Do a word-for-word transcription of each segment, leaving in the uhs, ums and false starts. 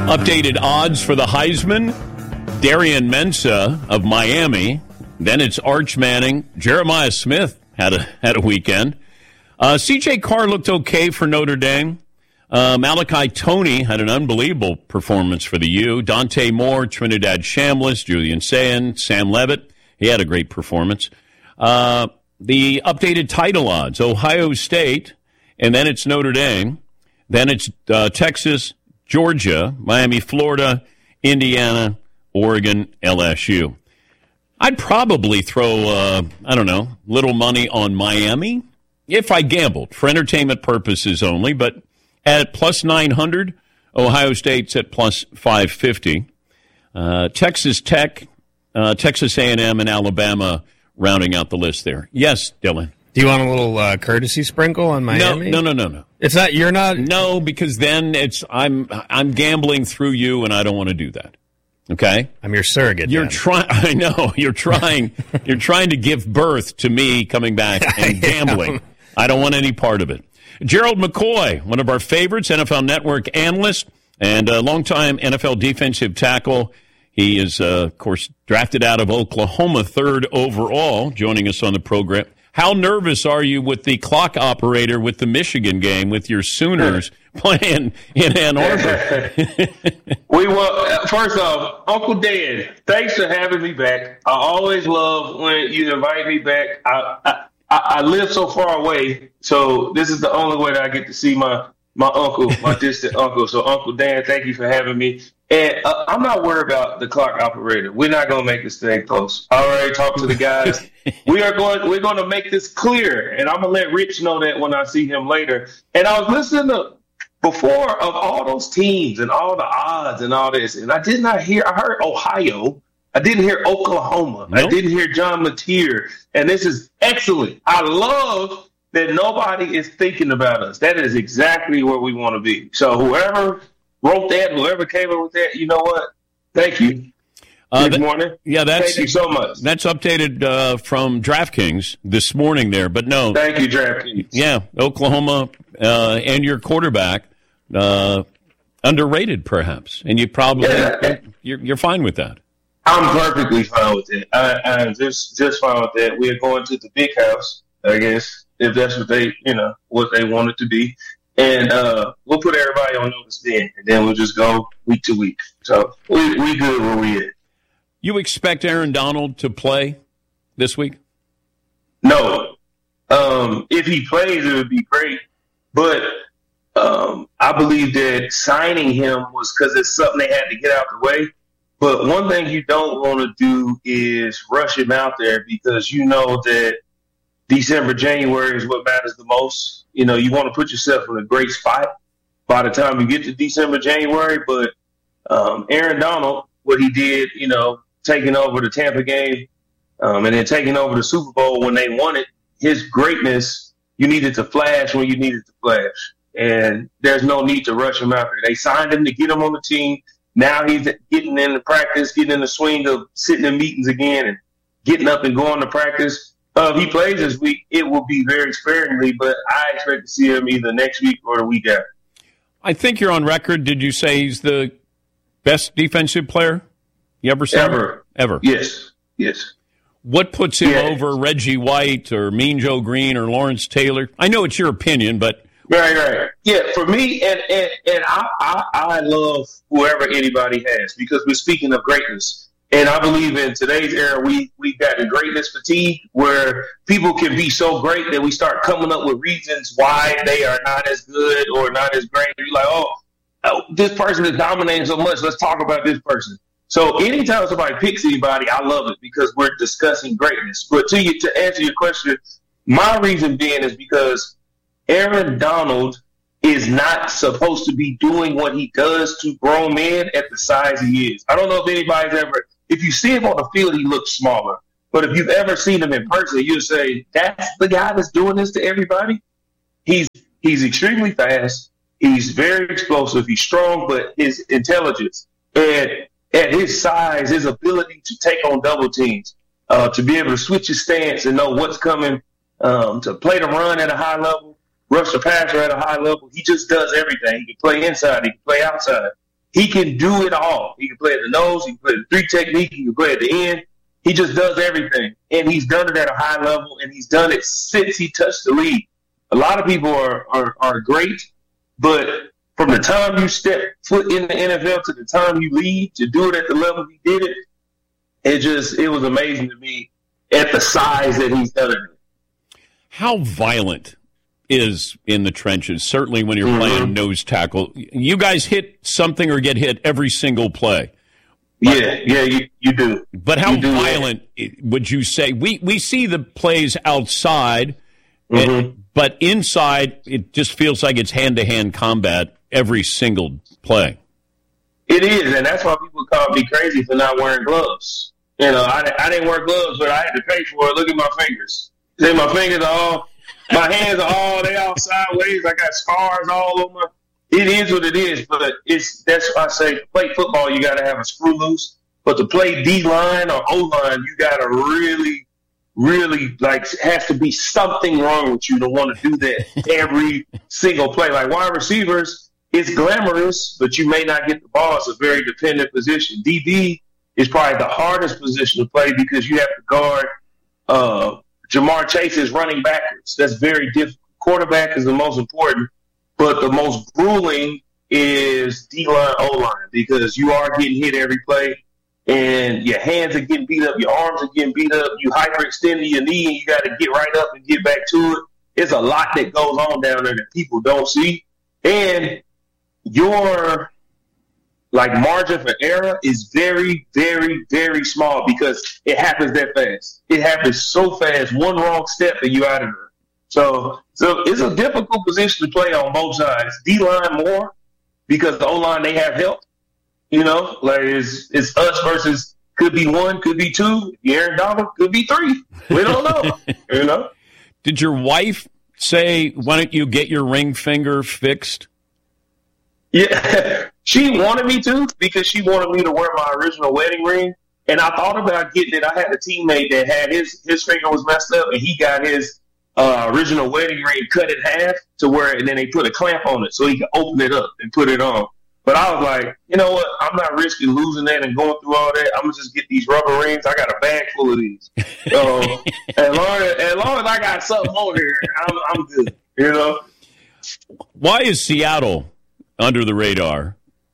Updated odds for the Heisman. Darian Mensah of Miami. Then it's Arch Manning. Jeremiah Smith had a had a weekend. Uh, C J Carr looked okay for Notre Dame. Uh, Malachi Toney had an unbelievable performance for the U. Dante Moore, Trinidad Shambliss, Julian Sayin, Sam Levitt. He had a great performance. Uh, the updated title odds, Ohio State, and then it's Notre Dame. Then it's uh, Texas, Georgia, Miami, Florida, Indiana, Oregon, L S U. I'd probably throw, uh, I don't know, little money on Miami if I gambled for entertainment purposes only, but at plus nine hundred, Ohio State's at plus five fifty. Uh, Texas Tech, uh, Texas A and M, and Alabama rounding out the list there. Yes, Dylan. Do you want a little uh, courtesy sprinkle on Miami? No, no, no, no, no. It's not. You're not. No, because then it's I'm I'm gambling through you, and I don't want to do that. Okay, I'm your surrogate. You're trying. I know you're trying. You're trying to give birth to me coming back and gambling. I don't want any part of it. Gerald McCoy, one of our favorites, N F L Network analyst and a longtime N F L defensive tackle. He is, uh, of course, drafted out of Oklahoma, third overall, joining us on the program. How nervous are you with the clock operator with the Michigan game with your Sooners playing in Ann Arbor? we will, first off, Uncle Dan, thanks for having me back. I always love when you invite me back. I, I, I live so far away, so this is the only way that I get to see my, my uncle, my distant uncle. So, Uncle Dan, thank you for having me. And uh, I'm not worried about the clock operator. We're not going to make this thing close. I already talked to the guys. we are going. We're going to make this clear, and I'm going to let Rich know that when I see him later. And I was listening to before of all those teams and all the odds and all this, and I did not hear. I heard Ohio. I didn't hear Oklahoma. Nope. I didn't hear John Mateer. And this is excellent. I love that nobody is thinking about us. That is exactly where we want to be. So whoever wrote that, whoever came up with that, you know what? Thank you. Uh, Good that, morning. Yeah, that's, Thank you so much. That's updated uh, from DraftKings this morning there. But no. Thank you, DraftKings. Yeah, Oklahoma uh, and your quarterback, uh, underrated perhaps. And you probably, yeah. you're, you're fine with that. I'm perfectly fine with it. I, I'm just just fine with that. We're going to the big house, I guess, if that's what they, you know, what they want it to be. And uh, we'll put everybody on notice then, and then we'll just go week to week. So we we good where we at. You expect Aaron Donald to play this week? No. Um, if he plays, it would be great. But um, I believe that signing him was because it's something they had to get out the way. But one thing you don't want to do is rush him out there because you know that December, January is what matters the most. You know, you want to put yourself in a great spot by the time you get to December, January. But um, Aaron Donald, what he did, you know, taking over the Tampa game um, and then taking over the Super Bowl when they won it, his greatness, you needed to flash when you needed to flash. And there's no need to rush him out there. They signed him to get him on the team. Now he's getting into practice, getting in the swing of sitting in meetings again and getting up and going to practice. Uh, if he plays this week, it will be very sparingly, but I expect to see him either next week or the week after. I think you're on record. Did you say he's the best defensive player you ever saw? Ever. Ever. Yes. Yes. What puts him yes. over Reggie White or Mean Joe Green or Lawrence Taylor? I know it's your opinion, but – Right, right. Yeah, for me, and, and, and I, I, I love whoever anybody has because we're speaking of greatness. And I believe in today's era, we, we've got the greatness fatigue where people can be so great that we start coming up with reasons why they are not as good or not as great. You're like, oh, oh, this person is dominating so much. Let's talk about this person. So anytime somebody picks anybody, I love it because we're discussing greatness. But to you, to answer your question, my reason being is because Aaron Donald is not supposed to be doing what he does to grown men at the size he is. I don't know if anybody's ever – if you see him on the field, he looks smaller. But if you've ever seen him in person, you'll say, that's the guy that's doing this to everybody? He's he's extremely fast. He's very explosive. He's strong, but his intelligence and at his size, his ability to take on double teams, uh, to be able to switch his stance and know what's coming, um, to play the run at a high level, rush the passer at a high level. He just does everything. He can play inside. He can play outside. he can do it all. He can play at the nose, he can play the three technique, he can play at the end. He just does everything. And he's done it at a high level, and he's done it since he touched the league. A lot of people are, are, are great, but from the time you step foot in the N F L to the time you leave to do it at the level he did it, it just, it was amazing to me at the size that he's done it. How violent is in the trenches, certainly when you're mm-hmm. playing nose tackle. You guys hit something or get hit every single play. But, yeah, yeah, you, you do. But how do, violent yeah. would you say? We we see the plays outside, mm-hmm. and, but inside it just feels like it's hand-to-hand combat every single play. It is, and that's why people call me crazy for not wearing gloves. You know, I, I didn't wear gloves, but I had to pay for it. Look at my fingers. See, my fingers are all, my hands are all, they all sideways. I got scars all over. It is what it is, but it's that's why I say to play football, you got to have a screw loose. But to play D-line or O-line, you got to really, really, like, has to be something wrong with you to want to do that every single play. Like wide receivers, it's glamorous, but you may not get the ball. It's a very dependent position. D B is probably the hardest position to play because you have to guard uh, Jamar Chase is running backwards. That's very difficult. Quarterback is the most important. But the most grueling is D-line, O-line, because you are getting hit every play, and your hands are getting beat up, your arms are getting beat up, you hyperextend your knee, and you got to get right up and get back to it. There's a lot that goes on down there that people don't see. And your, like, margin for error is very, very, very small because it happens that fast. It happens so fast. One wrong step and you're out of there. So, so it's a difficult position to play on both sides. D-line more because the O-line, they have help. You know, like it's, it's us versus could be one, could be two. Aaron Donald could be three. We don't know. You know. Did your wife say, "Why don't you get your ring finger fixed"? Yeah, she wanted me to because she wanted me to wear my original wedding ring, and I thought about getting it. I had a teammate that had his his finger was messed up, and he got his. Uh, original wedding ring cut in half to where, and then they put a clamp on it so he could open it up and put it on. But I was like, you know what? I'm not risking losing that and going through all that. I'm gonna just get these rubber rings. I got a bag full of these. So as long as, as long as I got something on here, I'm, I'm good. You know. Why is Seattle under the radar?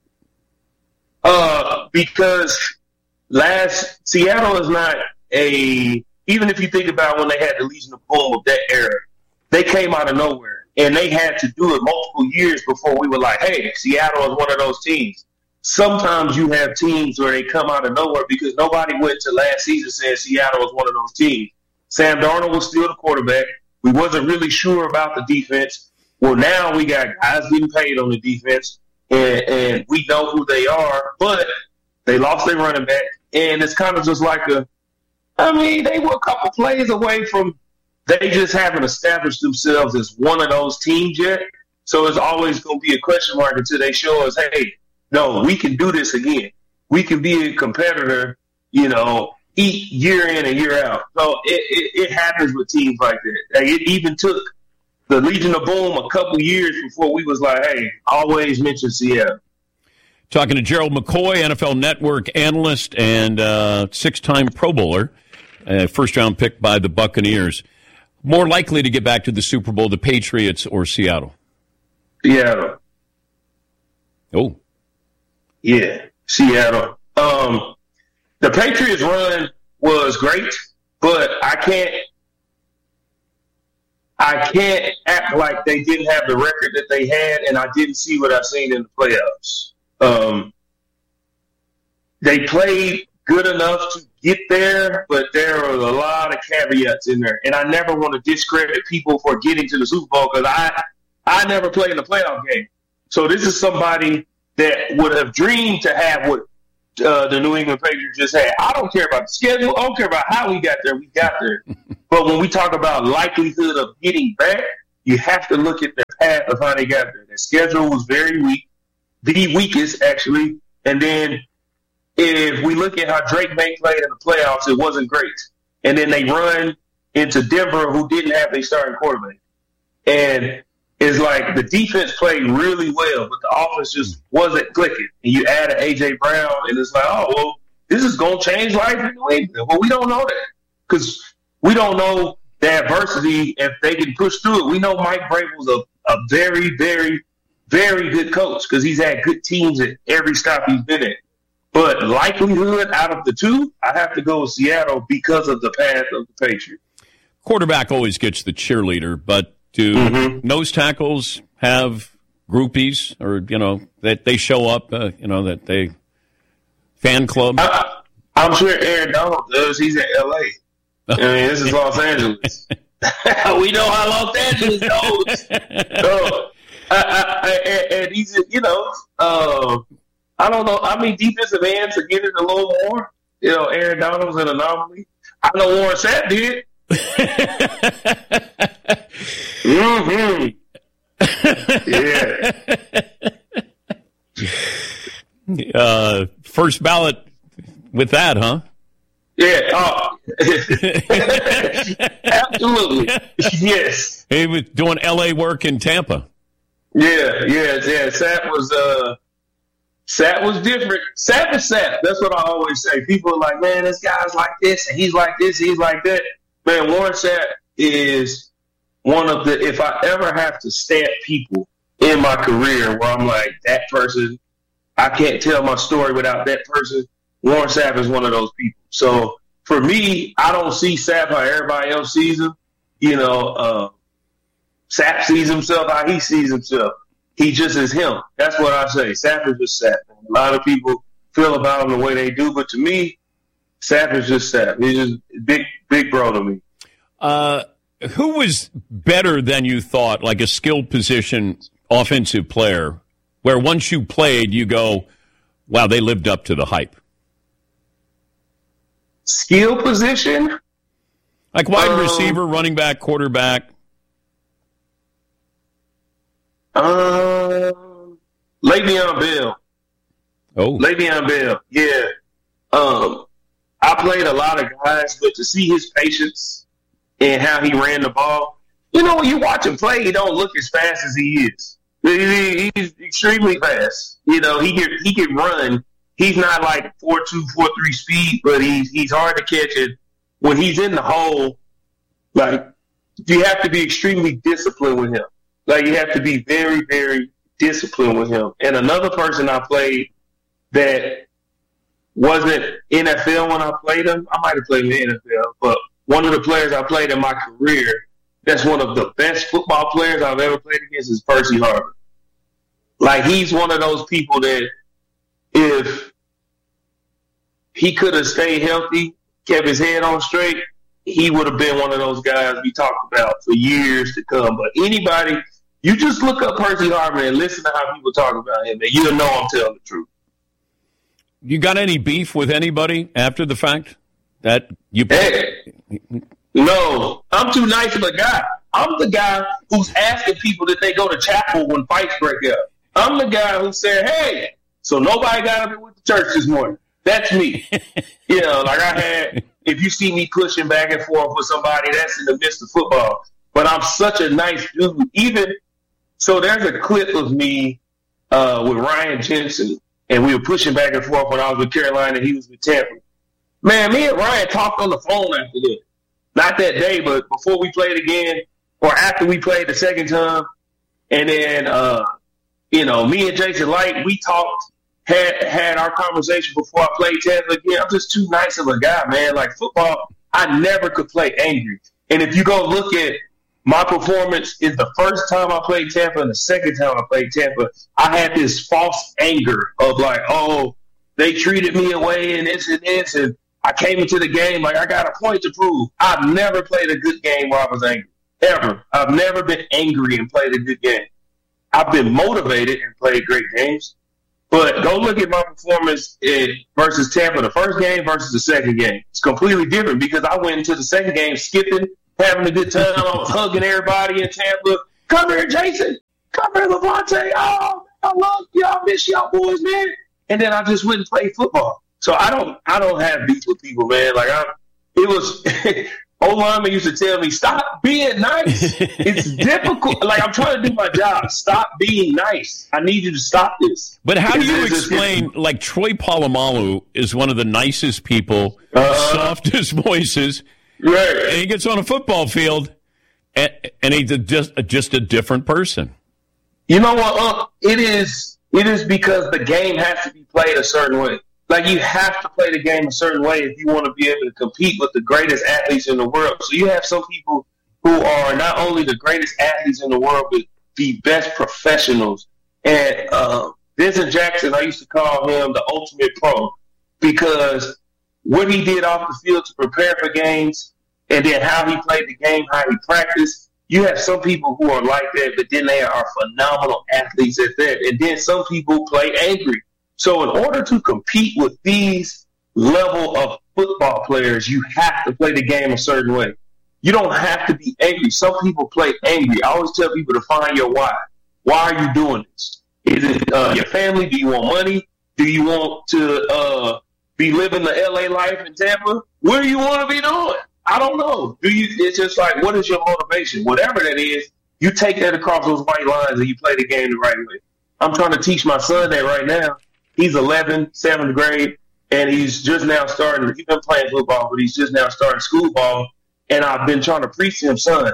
Uh, because last Seattle is not a. Even if you think about when they had the Legion of Boom of that era, they came out of nowhere. And they had to do it multiple years before we were like, hey, Seattle is one of those teams. Sometimes you have teams where they come out of nowhere because nobody went to last season saying Seattle was one of those teams. Sam Darnold was still the quarterback. We wasn't really sure about the defense. Well, now we got guys getting paid on the defense, and, and we know who they are, but they lost their running back. And it's kind of just like a, I mean, they were a couple plays away from they just haven't established themselves as one of those teams yet. So it's always going to be a question mark until they show us, hey, no, we can do this again. We can be a competitor, you know, eat year in and year out. So it, it, it happens with teams like that. Like it even took the Legion of Boom a couple years before we was like, hey, always mention Seattle. Talking to Gerald McCoy, N F L Network analyst and uh, six-time Pro Bowler, uh, first-round pick by the Buccaneers. More likely to get back to the Super Bowl, the Patriots or Seattle? Seattle. Oh. Yeah, Seattle. Um, the Patriots run was great, but I can't I can't act like they didn't have the record that they had, and I didn't see what I've seen in the playoffs. Um, they played good enough to get there, but there are a lot of caveats in there. And I never want to discredit people for getting to the Super Bowl because I, I never played in a playoff game. So this is somebody that would have dreamed to have what uh, the New England Patriots just had. I don't care about the schedule. I don't care about how we got there. We got there. But when we talk about likelihood of getting back, you have to look at the path of how they got there. Their schedule was very weak, the weakest, actually. And then if we look at how Drake May played in the playoffs, it wasn't great. And then they run into Denver, who didn't have their starting quarterback. And is like the defense played really well, but the offense just wasn't clicking. And you add an A J Brown, and it's like, oh, well, this is going to change life in New England. Well, we don't know that because we don't know the adversity if they can push through it. We know Mike Vrabel's a, a very, very, very good coach because he's had good teams at every stop he's been at. But likelihood out of the two, I have to go with Seattle because of the path of the Patriots. Quarterback always gets the cheerleader, but do mm-hmm. nose tackles have groupies or, you know, that they show up, uh, you know, that they fan club? I, I'm sure Aaron Donald does. He's in L A. I mean, this is Los Angeles. We know how Los Angeles goes. So, I, I, I, and he's, you know, uh, I don't know. I mean, defensive ends are getting a little more. You know, Aaron Donald's an anomaly. I know Warren Sapp did. mm-hmm. Yeah. Uh, first ballot with that, huh? Yeah. Oh. Absolutely. Yes. He was doing L A work in Tampa. Yeah, yeah, yeah. Sapp was uh, Sapp was different. Sapp is Sapp. That's what I always say. People are like, man, this guy's like this, and he's like this, he's like that. Man, Warren Sapp is one of the, if I ever have to stamp people in my career where I'm like, that person, I can't tell my story without that person, Warren Sapp is one of those people. So for me, I don't see Sapp how everybody else sees him. You know, uh, Sapp sees himself how he sees himself. He just is him. That's what I say. Sapp is just Sapp. A lot of people feel about him the way they do, but to me, Sapp is just Sapp. He's just big, big bro to me. Uh, who was better than you thought, like a skilled position offensive player, where once you played, you go, wow, they lived up to the hype? Skill position? Like wide um, receiver, running back, quarterback? Um, Le'Veon Bell. Oh. Le'Veon Bell, yeah. Um, I played a lot of guys, but to see his patience and how he ran the ball, you know, when you watch him play, he don't look as fast as he is. He, he's extremely fast. You know, he can, he can run. He's not like four two, four three speed, but he's he's hard to catch it. When he's in the hole, like, you have to be extremely disciplined with him. Like, you have to be very, very disciplined with him. And another person I played that wasn't N F L when I played him, I might have played in the N F L, but one of the players I played in my career, that's one of the best football players I've ever played against, is Percy Harvin. Like, he's one of those people that if he could have stayed healthy, kept his head on straight, he would have been one of those guys we talked about for years to come. But anybody, you just look up Percy Harvin and listen to how people talk about him, and you'll know I'm telling the truth. You got any beef with anybody after the fact that you? Hey, no, I'm too nice of a guy. I'm the guy who's asking people that they go to chapel when fights break out. I'm the guy who said, "Hey, so nobody got up and went to church this morning." That's me. You know, like I had. If you see me pushing back and forth with somebody, that's in the midst of football. But I'm such a nice dude. Even so, there's a clip of me uh, with Ryan Jensen, and we were pushing back and forth when I was with Carolina and he was with Tampa. Man, me and Ryan talked on the phone after that. Not that day, but before we played again, or after we played the second time. And then, uh, you know, me and Jason Light, we talked, had had our conversation before I played Tampa again. I'm just too nice of a guy, man. Like, football, I never could play angry. And if you go look at my performance is the first time I played Tampa and the second time I played Tampa, I had this false anger of like, oh, they treated me away and this and this, and I came into the game like I got a point to prove. I've never played a good game where I was angry, ever. I've never been angry and played a good game. I've been motivated and played great games. But go look at my performance in, versus Tampa, the first game versus the second game. It's completely different because I went into the second game skipping, having a good time. I was hugging everybody in Tampa. Come here, Jason. Come here, Levante. Oh, I love y'all. Miss y'all boys, man. And then I just went and played football. So I don't, I don't have beef with people, man. Like I, it was, old lineman used to tell me, stop being nice. It's difficult. Like, I'm trying to do my job. Stop being nice. I need you to stop this. But how do you it's, explain, it's, like, Troy Polamalu is one of the nicest people, uh, softest voices, right? And he gets on a football field, and, and he's just, just a different person. You know what, Unc? It is, it is because the game has to be played a certain way. Like, you have to play the game a certain way if you want to be able to compete with the greatest athletes in the world. So you have some people who are not only the greatest athletes in the world, but the best professionals. And uh, Vincent Jackson, I used to call him the ultimate pro because what he did off the field to prepare for games and then how he played the game, how he practiced. You have some people who are like that, but then they are phenomenal athletes at that. And then some people play angry. So in order to compete with these level of football players, you have to play the game a certain way. You don't have to be angry. Some people play angry. I always tell people to find your why. Why are you doing this? Is it uh, your family? Do you want money? Do you want to uh, be living the L A life in Tampa? What do you want to be doing? I don't know. Do you? It's just like, what is your motivation? Whatever that is, you take that across those white lines and you play the game the right way. I'm trying to teach my son that right now. He's eleven, seventh grade, and he's just now starting. He's been playing football, but he's just now starting school ball. And I've been trying to preach to him, son,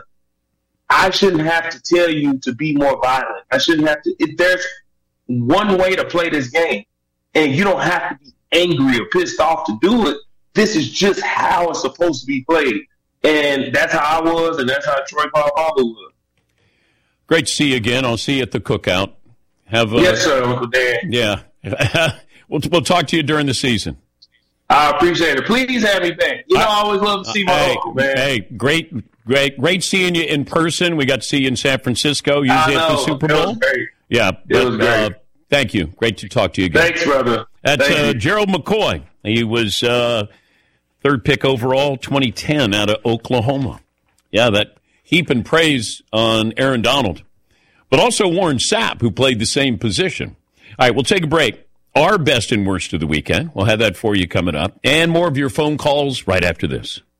I shouldn't have to tell you to be more violent. I shouldn't have to. If there's one way to play this game, and you don't have to be angry or pissed off to do it. This is just how it's supposed to be played. And that's how I was, and that's how Troy Polamalu was. Great to see you again. I'll see you at the cookout. Have a, yes, sir, Uncle Dan. Yeah. we'll, we'll talk to you during the season. I appreciate it. Please have me back. You know, I, I always love to see my hey, uncle, man. Hey, great, great, great seeing you in person. We got to see you in San Francisco, usually at the Super Bowl. It was great. Yeah, but, it was great. Uh, thank you. Great to talk to you again. Thanks, brother. That's Thank uh, you. Gerald McCoy. He was uh, third pick overall, twenty ten, out of Oklahoma. Yeah, that heaping praise on Aaron Donald. But also Warren Sapp, who played the same position. All right, we'll take a break. Our best and worst of the weekend. We'll have that for you coming up. And more of your phone calls right after this.